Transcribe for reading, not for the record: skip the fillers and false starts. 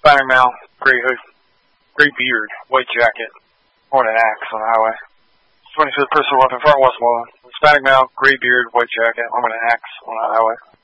Hispanic male, gray hood, gray beard, white jacket, holding an axe on the highway. 25th personal weapon, front Westmoreland. Hispanic male, gray beard, white jacket, holding an axe on the highway.